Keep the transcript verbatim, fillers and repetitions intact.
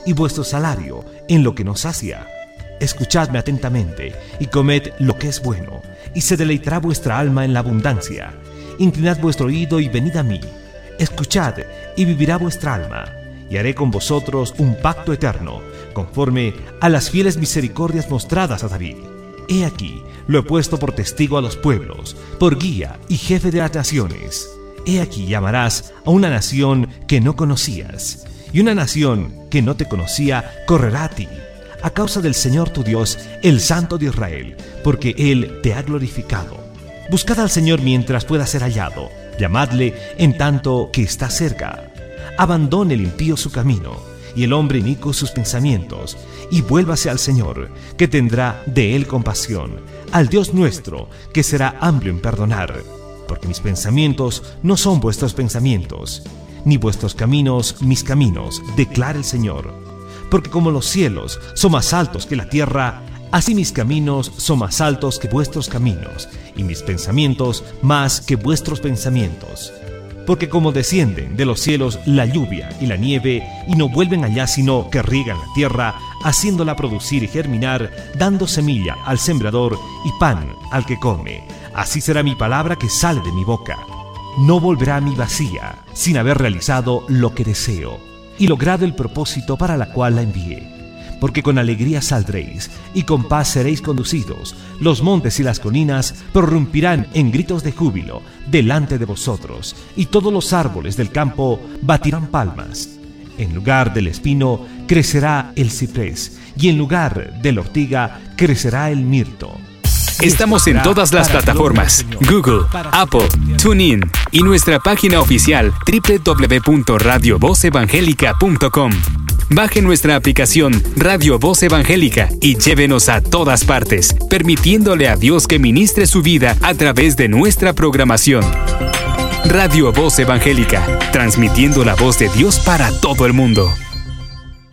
y vuestro salario en lo que nos sacia. Escuchadme atentamente y comed lo que es bueno, y se deleitará vuestra alma en la abundancia. Inclinad vuestro oído y venid a mí. Escuchad y vivirá vuestra alma, y haré con vosotros un pacto eterno, conforme a las fieles misericordias mostradas a David. He aquí, lo he puesto por testigo a los pueblos, por guía y jefe de las naciones. He aquí llamarás a una nación que no conocías, y una nación que no te conocía correrá a ti, a causa del Señor tu Dios, el Santo de Israel, porque Él te ha glorificado. Buscad al Señor mientras pueda ser hallado, llamadle en tanto que está cerca. Abandone el impío su camino, y el hombre inicuo sus pensamientos, y vuélvase al Señor, que tendrá de él compasión, al Dios nuestro, que será amplio en perdonar. Porque mis pensamientos no son vuestros pensamientos, ni vuestros caminos mis caminos, declara el Señor. Porque como los cielos son más altos que la tierra, así mis caminos son más altos que vuestros caminos, y mis pensamientos más que vuestros pensamientos. Porque como descienden de los cielos la lluvia y la nieve, y no vuelven allá sino que riegan la tierra, haciéndola producir y germinar, dando semilla al sembrador y pan al que come, así será mi palabra que sale de mi boca. No volverá a mí vacía, sin haber realizado lo que deseo, y logrado el propósito para la cual la envié. Porque con alegría saldréis, y con paz seréis conducidos. Los montes y las colinas prorrumpirán en gritos de júbilo delante de vosotros, y todos los árboles del campo batirán palmas. En lugar del espino crecerá el ciprés, y en lugar de la ortiga crecerá el mirto. Estamos en todas las plataformas: Google, Apple, TuneIn y nuestra página oficial doble u doble u doble u punto radio voz evangélica punto com. Baje nuestra aplicación Radio Voz Evangélica y llévenos a todas partes, permitiéndole a Dios que ministre su vida a través de nuestra programación. Radio Voz Evangélica, transmitiendo la voz de Dios para todo el mundo.